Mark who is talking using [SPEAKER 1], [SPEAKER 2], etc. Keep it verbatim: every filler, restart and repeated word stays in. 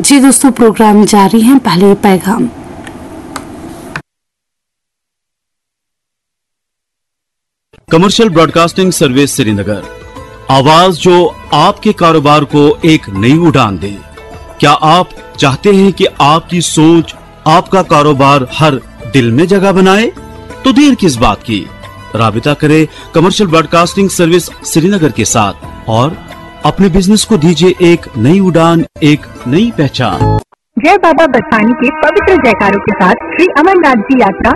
[SPEAKER 1] जी दोस्तों, प्रोग्राम जारी है। पहले पैगाम।
[SPEAKER 2] कमर्शियल ब्रॉडकास्टिंग सर्विस श्रीनगर, आवाज जो आपके कारोबार को एक नई उड़ान दे। क्या आप चाहते हैं कि आपकी सोच आपका कारोबार हर दिल में जगह बनाए? तो देर किस बात की, राबिता करें कमर्शियल ब्रॉडकास्टिंग सर्विस श्रीनगर के साथ और अपने बिजनेस को दीजिए एक नई उड़ान, एक नई पहचान।
[SPEAKER 3] जय बाबा बरसानी के पवित्र जयकारों के साथ श्री अमरनाथ जी यात्रा